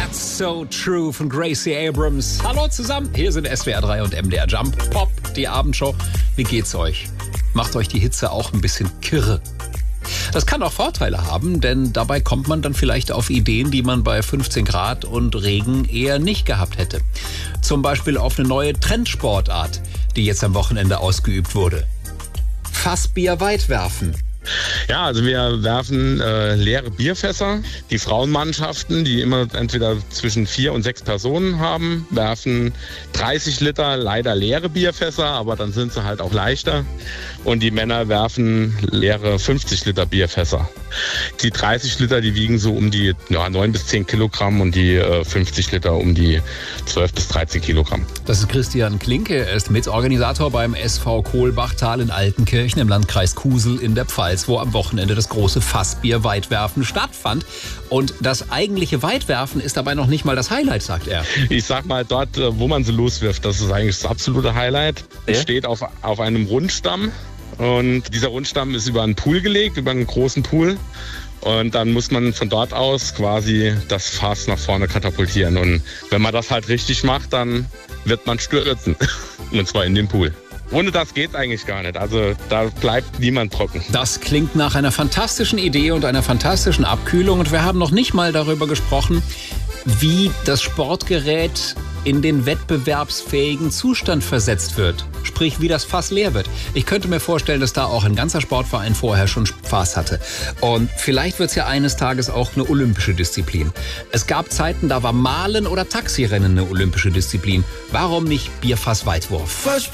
That's so true von Gracie Abrams. Hallo zusammen, hier sind SWR 3 und MDR Jump Pop, die Abendshow. Wie geht's euch? Macht euch die Hitze auch ein bisschen kirre? Das kann auch Vorteile haben, denn dabei kommt man dann vielleicht auf Ideen, die man bei 15 Grad und Regen eher nicht gehabt hätte. Zum Beispiel auf eine neue Trendsportart, die jetzt am Wochenende ausgeübt wurde. Fassbier weit werfen. Ja, also wir werfen leere Bierfässer. Die Frauenmannschaften, die immer entweder zwischen 4 und 6 Personen haben, werfen 30 Liter leider leere Bierfässer, aber dann sind sie halt auch leichter. Und die Männer werfen leere 50 Liter Bierfässer. Die 30 Liter, die wiegen so um die 9 bis 10 Kilogramm und die 50 Liter um die 12 bis 13 Kilogramm. Das ist Christian Klinke. Er ist Mitorganisator beim SV Kohlbachtal in Altenkirchen im Landkreis Kusel in der Pfalz, wo am Wochenende das große Fassbier-Weitwerfen stattfand. Und das eigentliche Weitwerfen ist dabei noch nicht mal das Highlight, sagt er. Ich sag mal, dort, wo man sie loswirft, das ist eigentlich das absolute Highlight. Es steht auf einem Rundstamm. Und dieser Rundstamm ist über einen Pool gelegt, über einen großen Pool. Und dann muss man von dort aus quasi das Fass nach vorne katapultieren. Und wenn man das halt richtig macht, dann wird man stürzen. Und zwar in den Pool. Ohne das geht's eigentlich gar nicht. Also da bleibt niemand trocken. Das klingt nach einer fantastischen Idee und einer fantastischen Abkühlung. Und wir haben noch nicht mal darüber gesprochen, wie das Sportgerät in den wettbewerbsfähigen Zustand versetzt wird. Sprich, wie das Fass leer wird. Ich könnte mir vorstellen, dass da auch ein ganzer Sportverein vorher schon Spaß hatte. Und vielleicht wird es ja eines Tages auch eine olympische Disziplin. Es gab Zeiten, da war Malen oder Taxirennen eine olympische Disziplin. Warum nicht Bierfassweitwurf?